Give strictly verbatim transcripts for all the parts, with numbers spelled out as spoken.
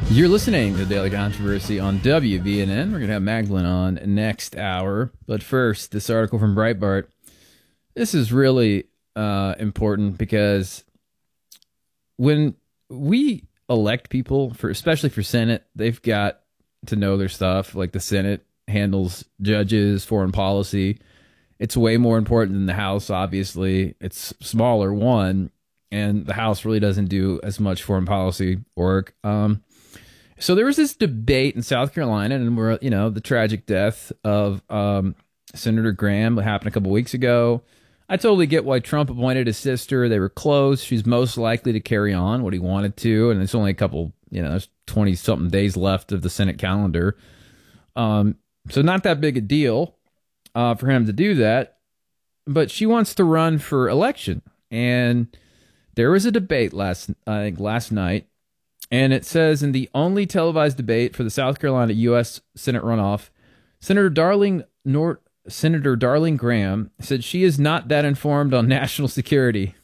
You're listening to Daily Controversy on W V N N. We're going to have Magdalene on next hour. But first, this article from Breitbart. This is really uh, important because when we elect people, for especially for Senate, they've got to know their stuff. Like the Senate handles judges, foreign policy. It's way more important than the House, obviously. It's smaller, one, and the House really doesn't do as much foreign policy work. Um, so there was this debate in South Carolina, and we're, you know, the tragic death of um, Senator Graham that happened a couple weeks ago. I totally get why Trump appointed his sister. They were close. She's most likely to carry on what he wanted to, and it's only a couple, you know, there's twenty-something days left of the Senate calendar. Um, so not that big a deal uh, for him to do that. But she wants to run for election, and there was a debate last, I think, last night. And it says in the only televised debate for the South Carolina U S Senate runoff, Senator Darling Nor- Senator Darling Graham said she is not that informed on national security.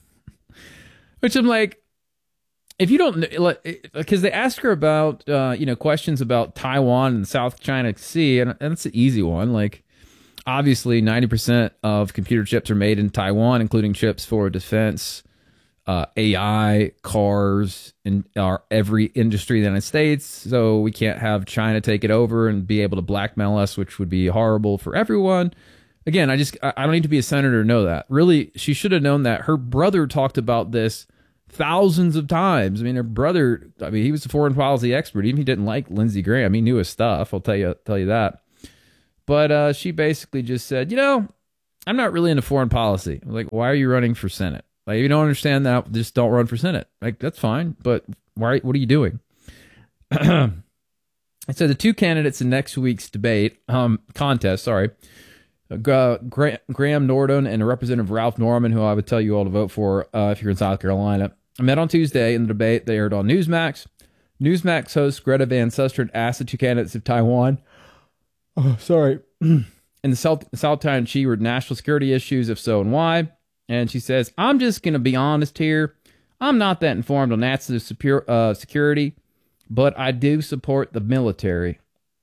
Which I'm like, if you don't, because they asked her about, uh, you know, questions about Taiwan and the South China Sea, and, and it's an easy one. Like, obviously, ninety percent of computer chips are made in Taiwan, including chips for defense. Uh, A I, cars, and our every industry in the United States. So we can't have China take it over and be able to blackmail us, which would be horrible for everyone. Again, I just I don't need to be a senator to know that. Really, she should have known that. Her brother talked about this thousands of times. I mean, her brother, I mean, he was a foreign policy expert. Even if he didn't like Lindsey Graham, he knew his stuff. I'll tell you, tell you that. But uh, she basically just said, you know, I'm not really into foreign policy. Like, why are you running for Senate? Like, if you don't understand that, just don't run for Senate. Like, that's fine, but why? What are you doing? And so the two candidates in next week's debate, um, contest, sorry, uh, Gra- Graham Norton and Representative Ralph Norman, who I would tell you all to vote for uh, if you're in South Carolina, met on Tuesday in the debate. They aired on Newsmax. Newsmax host Greta Van Susteren asked the two candidates of Taiwan, oh, sorry, in the South, South China Sea were national security issues, if so, and why. And she says, I'm just going to be honest here. I'm not that informed on national secure, uh, security, but I do support the military.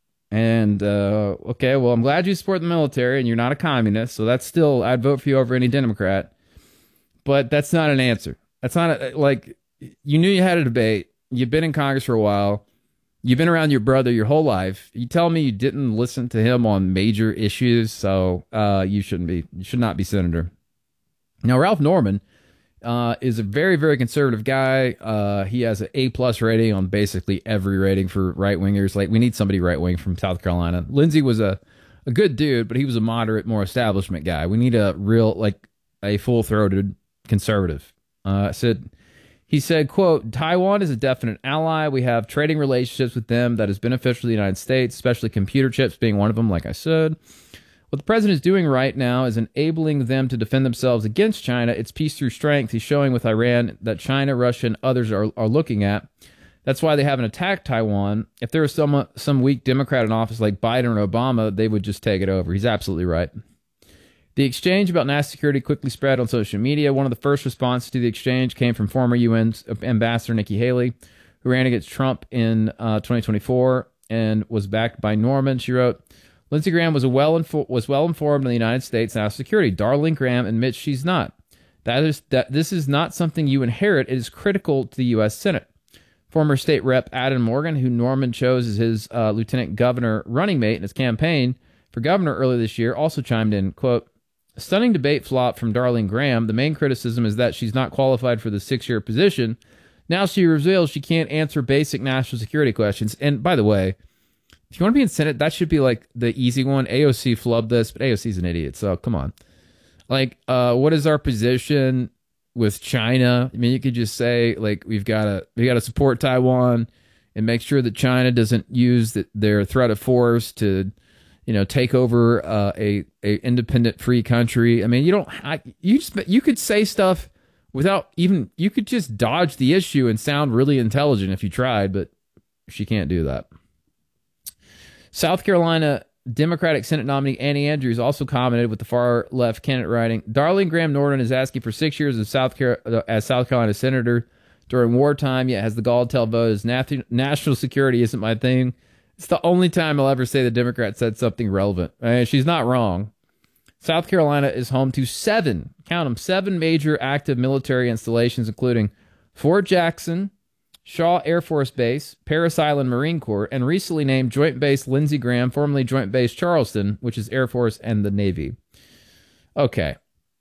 And, uh, okay, well, I'm glad you support the military and you're not a communist. So that's still, I'd vote for you over any Democrat. But that's not an answer. That's not, a, like, you knew you had a debate. You've been in Congress for a while. You've been around your brother your whole life. You tell me you didn't listen to him on major issues. So uh, you shouldn't be, you should not be senator. Now, Ralph Norman uh, is a very, very conservative guy. Uh, he has an A-plus rating on basically every rating for right-wingers. Like, we need somebody right-wing from South Carolina. Lindsey was a, a good dude, but he was a moderate, more establishment guy. We need a real, like, a full-throated conservative. Uh, said He said, quote, Taiwan is a definite ally. We have trading relationships with them that is beneficial to the United States, especially computer chips being one of them, like I said. What the president is doing right now is enabling them to defend themselves against China. It's peace through strength. He's showing with Iran that China, Russia, and others are, are looking at. That's why they haven't attacked Taiwan. If there was some, some weak Democrat in office like Biden or Obama, they would just take it over. He's absolutely right. The exchange about national security quickly spread on social media. One of the first responses to the exchange came from former U N Ambassador Nikki Haley, who ran against Trump in uh, twenty twenty-four and was backed by Norman. She wrote, Lindsey Graham was well info- was well informed on the United States national security. Darling Graham admits she's not. That is that this is not something you inherit. It is critical to the U S Senate. Former state rep Adam Morgan, who Norman chose as his uh, lieutenant governor running mate in his campaign for governor earlier this year, also chimed in, quote, a stunning debate flop from Darling Graham. The main criticism is that she's not qualified for the six-year position. Now she reveals she can't answer basic national security questions. And by the way, if you want to be in Senate, that should be like the easy one. A O C flubbed this, but A O C's an idiot, so come on. Like, uh, what is our position with China? I mean, you could just say, like, we've got to we got to support Taiwan and make sure that China doesn't use the, their threat of force to, you know, take over uh, a a independent free country. I mean, you don't I, you just, you could say stuff without even you could just dodge the issue and sound really intelligent if you tried, but she can't do that. South Carolina Democratic Senate nominee Annie Andrews also commented with the far left candidate writing, Darling Graham Norton is asking for six years of South Car- as South Carolina senator. during wartime, yet has the gall to tell voters national security isn't my thing. It's the only time I'll ever say the Democrat said something relevant. I mean, she's not wrong. South Carolina is home to seven, count them, seven major active military installations, including Fort Jackson, Shaw Air Force Base, Parris Island Marine Corps, and recently named Joint Base Lindsey Graham, formerly Joint Base Charleston, which is Air Force and the Navy. Okay.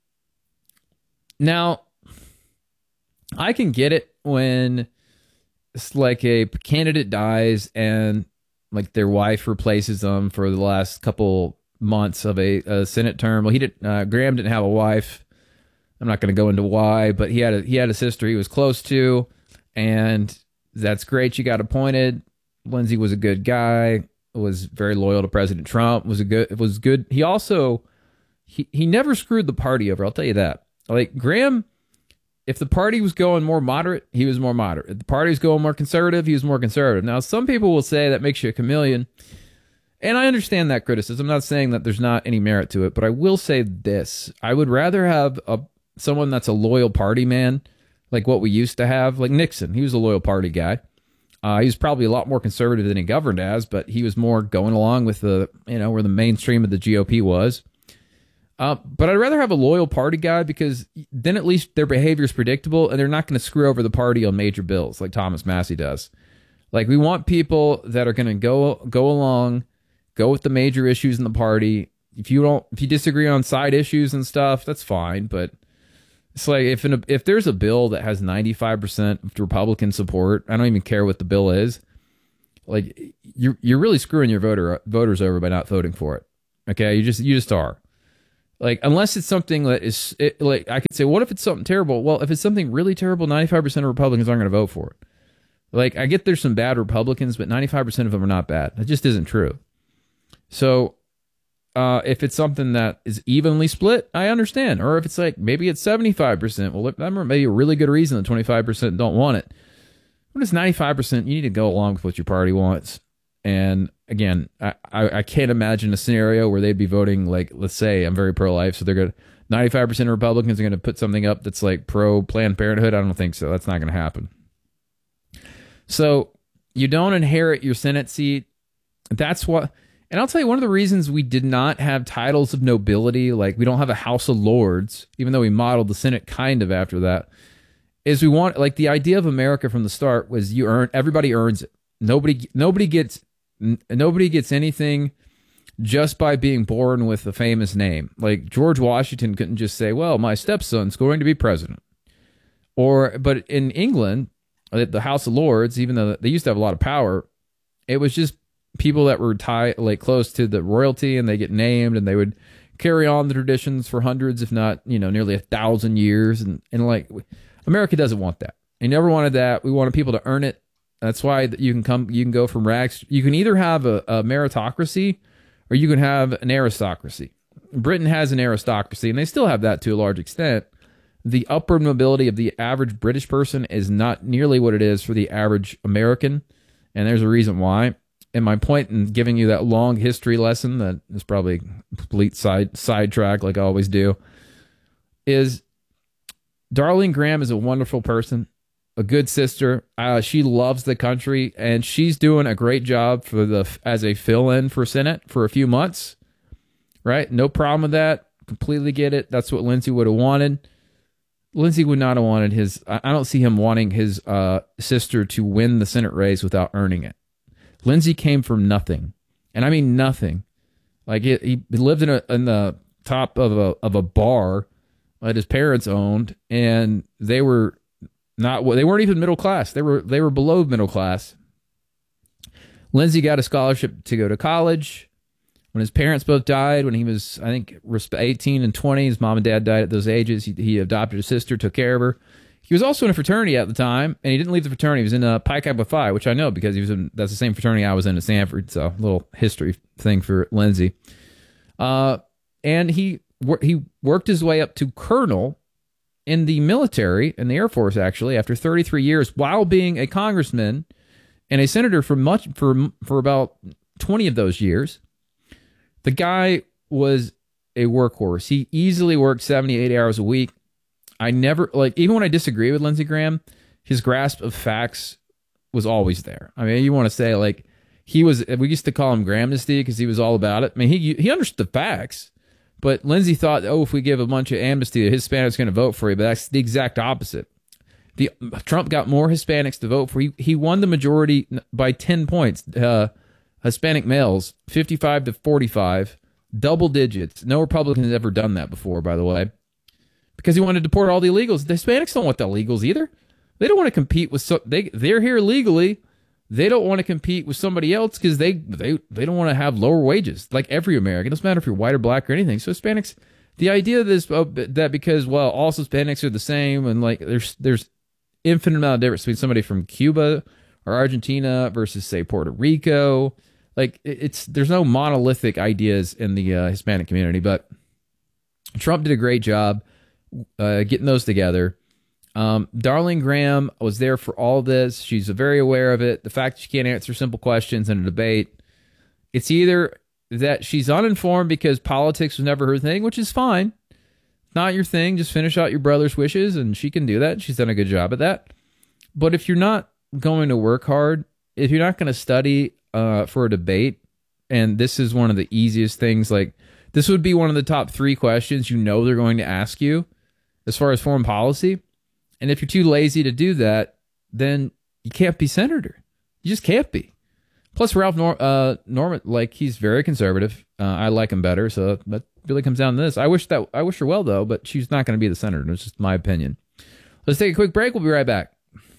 Now, I can get it when it's like a candidate dies and like their wife replaces them for the last couple months of a, a Senate term. Well, he did. Uh, Graham didn't have a wife. I'm not going to go into why, but he had a he had a sister he was close to, and that's great. She got appointed. Lindsey was a good guy. Was very loyal to President Trump. Was a good. Was good. He also he he never screwed the party over. I'll tell you that. Like Graham. If the party was going more moderate, he was more moderate. If the party was going more conservative, he was more conservative. Now, some people will say that makes you a chameleon, and I understand that criticism. I'm not saying that there's not any merit to it, but I will say this. I would rather have a someone that's a loyal party man, like what we used to have, like Nixon. He was a loyal party guy. Uh, he was probably a lot more conservative than he governed as, but he was more going along with the, you know, where the mainstream of the G O P was. Uh, but I'd rather have a loyal party guy because then at least their behavior is predictable and they're not going to screw over the party on major bills like Thomas Massie does. Like we want people that are going to go go along, go with the major issues in the party. If you don't, if you disagree on side issues and stuff, that's fine. But it's like if an, if there's a bill that has ninety-five percent Republican support, I don't even care what the bill is. Like you're you're really screwing your voter voters over by not voting for it. Okay, you just you just are. Like, unless it's something that is, it, like, I could say, what if it's something terrible? Well, if it's something really terrible, ninety-five percent of Republicans aren't going to vote for it. Like, I get there's some bad Republicans, but ninety-five percent of them are not bad. That just isn't true. So, uh, if it's something that is evenly split, I understand. Or if it's like, maybe it's seventy-five percent. Well, that may be a really good reason that twenty-five percent don't want it. When it's ninety-five percent, you need to go along with what your party wants. And again, I, I, I can't imagine a scenario where they'd be voting, like, let's say I'm very pro-life, so they're going to, ninety-five percent of Republicans are going to put something up that's like pro-Planned Parenthood. I don't think so. That's not going to happen. So you don't inherit your Senate seat. That's what, and I'll tell you, one of the reasons we did not have titles of nobility, like we don't have a House of Lords, even though we modeled the Senate kind of after that, is we want, like the idea of America from the start was you earn, everybody earns it. Nobody, nobody gets Nobody gets anything just by being born with a famous name. Like George Washington couldn't just say, well, my stepson's going to be president. Or, but in England, the House of Lords, even though they used to have a lot of power, it was just people that were tied, like close to the royalty, and they get named, and they would carry on the traditions for hundreds, if not, you know, nearly a thousand years. And, and like, America doesn't want that. They never wanted that. We wanted people to earn it. That's why you can come. You can go from rags. You can either have a, a meritocracy, or you can have an aristocracy. Britain has an aristocracy, and they still have that to a large extent. The upward mobility of the average British person is not nearly what it is for the average American, and there's a reason why. And my point in giving you that long history lesson that is probably a complete side sidetrack, like I always do, is Darlene Graham is a wonderful person. A good sister. Uh, she loves the country, and she's doing a great job for the as a fill-in for Senate for a few months. Right? No problem with that. Completely get it. That's what Lindsey would have wanted. Lindsey would not have wanted his. I don't see him wanting his uh, sister to win the Senate race without earning it. Lindsey came from nothing, and I mean nothing. Like he, he lived in a in the top of a of a bar that his parents owned, and they were. Not they weren't even middle class. They were they were below middle class. Lindsey got a scholarship to go to college. When his parents both died, when he was, I think, eighteen and twenty, his mom and dad died at those ages. He, he adopted a sister, took care of her. He was also in a fraternity at the time, and he didn't leave the fraternity. He was in a Pi Kappa Phi, which I know because he was in. That's the same fraternity I was in at Stanford. So a little history thing for Lindsey. Uh, and he he worked his way up to colonel in the military, in the Air Force, actually, after thirty-three years, while being a congressman and a senator for much for for about twenty of those years. The guy was a workhorse. He easily worked seventy-eight hours a week. I never, like, even when I disagree with Lindsey Graham, his grasp of facts was always there. I mean, you want to say like he was, we used to call him Gramnesty because he was all about it. I mean, he he understood the facts, but Lindsey thought, oh, if we give a bunch of amnesty, the Hispanics are going to vote for you. But that's the exact opposite. The Trump got more Hispanics to vote for. He he won the majority by ten points. Uh, Hispanic males, fifty-five to forty-five, double digits. No Republican has ever done that before, by the way, because he wanted to deport all the illegals. The Hispanics don't want the illegals either. They don't want to compete with so they they're here legally. They don't want to compete with somebody else because they, they they don't want to have lower wages like every American. It doesn't matter if you're white or black or anything. So Hispanics, the idea of this uh, that because well all Hispanics are the same and like there's there's infinite amount of difference between somebody from Cuba or Argentina versus say Puerto Rico. Like it's there's no monolithic ideas in the uh, Hispanic community, but Trump did a great job uh, getting those together. Um, Darlene Graham was there for all this. She's very aware of it. The fact that she can't answer simple questions in a debate. It's either that she's uninformed because politics was never her thing, which is fine. Not your thing. Just finish out your brother's wishes, and she can do that. She's done a good job at that. But if you're not going to work hard, if you're not going to study uh, for a debate, and this is one of the easiest things, like this would be one of the top three questions you know they're going to ask you as far as foreign policy. And if you're too lazy to do that, then you can't be senator. You just can't be. Plus, Ralph Nor- uh, Norman, like he's very conservative. Uh, I like him better, so that really comes down to this. I wish that I wish her well though, but she's not going to be the senator. It's just my opinion. Let's take a quick break. We'll be right back.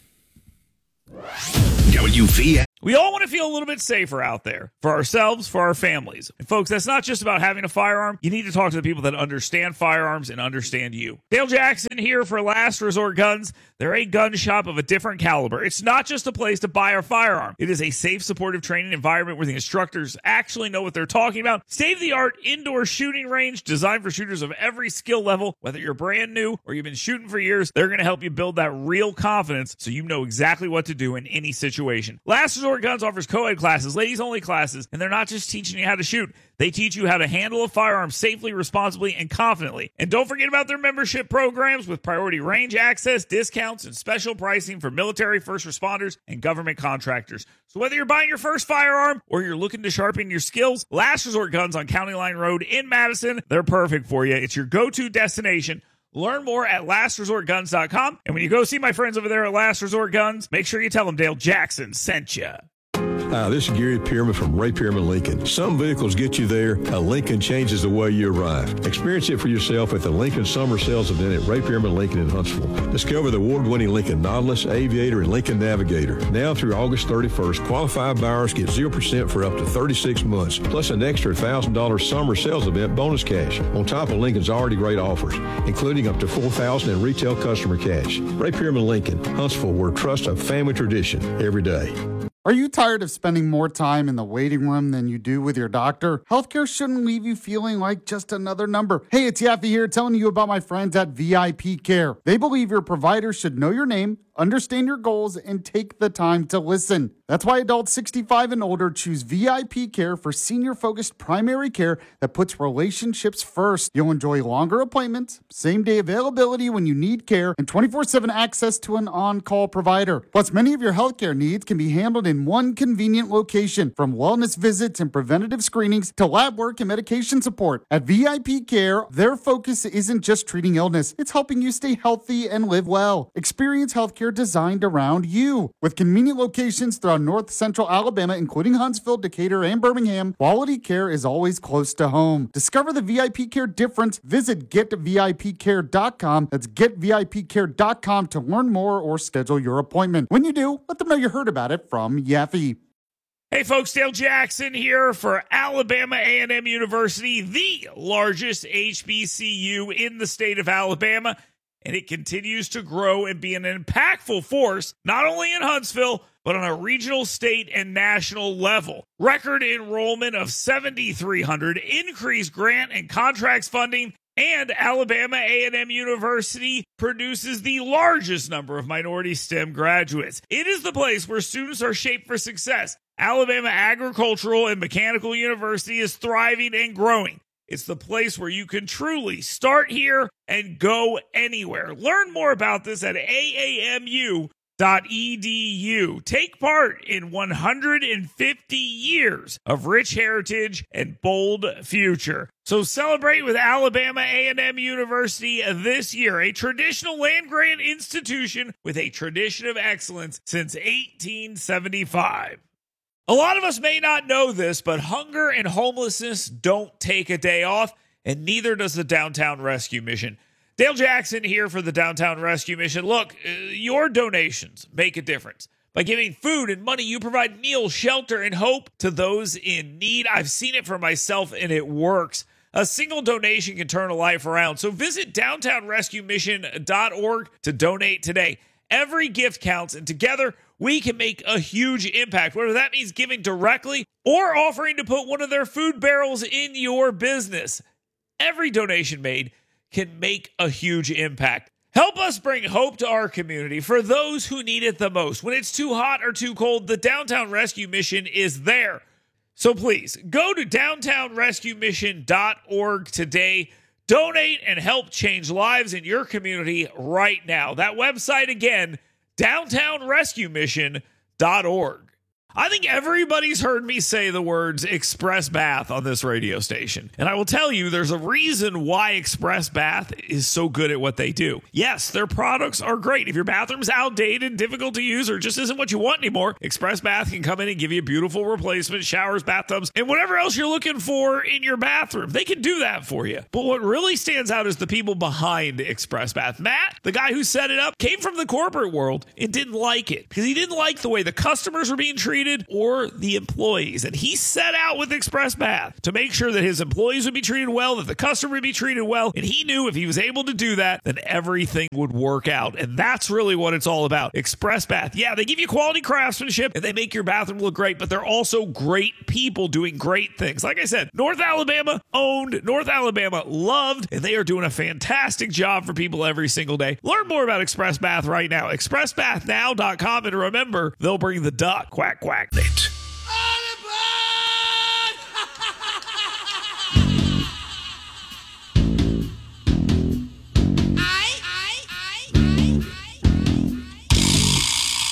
W V. We all want to feel a little bit safer out there for ourselves, for our families. And folks, that's not just about having a firearm. You need to talk to the people that understand firearms and understand you. Dale Jackson here for Last Resort Guns. They're a gun shop of a different caliber. It's not just a place to buy a firearm. It is a safe, supportive training environment where the instructors actually know what they're talking about. State-of-the-art indoor shooting range designed for shooters of every skill level. Whether you're brand new or you've been shooting for years, they're going to help you build that real confidence so you know exactly what to do in any situation. Last Resort Guns offers co-ed classes, ladies-only classes, and they're not just teaching you how to shoot. They teach you how to handle a firearm safely, responsibly, and confidently. And don't forget about their membership programs with priority range access, discounts, and special pricing for military, first responders, and government contractors. So whether you're buying your first firearm or you're looking to sharpen your skills, Last Resort Guns on County Line Road in Madison, they're perfect for you. It's your go-to destination. Learn more at last resort guns dot com. And when you go see my friends over there at Last Resort Guns, make sure you tell them Dale Jackson sent you. Hi, this is Gary Pearman from Ray Pearman Lincoln. Some vehicles get you there. A Lincoln changes the way you arrive. Experience it for yourself at the Lincoln Summer Sales Event at Ray Pearman Lincoln in Huntsville. Discover the award-winning Lincoln Nautilus, Aviator, and Lincoln Navigator. Now through August thirty-first, qualified buyers get zero percent for up to thirty-six months, plus an extra one thousand dollars Summer Sales Event bonus cash, on top of Lincoln's already great offers, including up to four thousand dollars in retail customer cash. Ray Pearman Lincoln, Huntsville, where trust a family tradition every day. Are you tired of spending more time in the waiting room than you do with your doctor? Healthcare shouldn't leave you feeling like just another number. Hey, it's Yaffe here telling you about my friends at V I P Care. They believe your provider should know your name, understand your goals, and take the time to listen. That's why adults sixty-five and older choose V I P Care for senior-focused primary care that puts relationships first. You'll enjoy longer appointments, same-day availability when you need care, and twenty-four seven access to an on-call provider. Plus, many of your healthcare needs can be handled in one convenient location, from wellness visits and preventative screenings to lab work and medication support. At V I P Care, their focus isn't just treating illness, it's helping you stay healthy and live well. Experience healthcare designed around you. With convenient locations throughout North Central Alabama, including Huntsville, Decatur, and Birmingham, quality care is always close to home. Discover the V I P Care difference. Visit get V I P care dot com. That's get V I P care dot com to learn more or schedule your appointment. When you do, let them know you heard about it from Yaffe. Hey folks, Dale Jackson here for Alabama A and M University, the largest H B C U in the state of Alabama, and it continues to grow and be an impactful force, not only in Huntsville, but on a regional, state, and national level. Record enrollment of seven thousand three hundred, increased grant and contracts funding, and Alabama A and M University produces the largest number of minority STEM graduates. It is the place where students are shaped for success. Alabama Agricultural and Mechanical University is thriving and growing. It's the place where you can truly start here and go anywhere. Learn more about this at A A M U dot e d u. Take part in one hundred fifty years of rich heritage and bold future. So celebrate with Alabama A and M University this year, a traditional land-grant institution with a tradition of excellence since eighteen seventy-five. A lot of us may not know this, but hunger and homelessness don't take a day off, and neither does the Downtown Rescue Mission. Dale Jackson here for the Downtown Rescue Mission. Look, uh, your donations make a difference. By giving food and money, you provide meals, shelter, and hope to those in need. I've seen it for myself, and it works. A single donation can turn a life around. So visit downtown rescue mission dot org to donate today. Every gift counts, and together we can make a huge impact, whether that means giving directly or offering to put one of their food barrels in your business. Every donation made can make a huge impact. Help us bring hope to our community for those who need it the most. When it's too hot or too cold, the Downtown Rescue Mission is there. So please, go to downtown rescue mission dot org today. Donate and help change lives in your community right now. That website again, downtown rescue mission dot org. I think everybody's heard me say the words Express Bath on this radio station. And I will tell you, there's a reason why Express Bath is so good at what they do. Yes, their products are great. If your bathroom's outdated, difficult to use, or just isn't what you want anymore, Express Bath can come in and give you beautiful replacement showers, bathtubs, and whatever else you're looking for in your bathroom. They can do that for you. But what really stands out is the people behind Express Bath. Matt, the guy who set it up, came from the corporate world and didn't like it because he didn't like the way the customers were being treated or the employees. And he set out with Express Bath to make sure that his employees would be treated well, that the customer would be treated well. And he knew if he was able to do that, then everything would work out. And that's really what it's all about. Express Bath. Yeah, they give you quality craftsmanship and they make your bathroom look great, but they're also great people doing great things. Like I said, North Alabama owned, North Alabama loved, and they are doing a fantastic job for people every single day. Learn more about Express Bath right now. express bath now dot com, and remember, they'll bring the duck. Quack, quack. It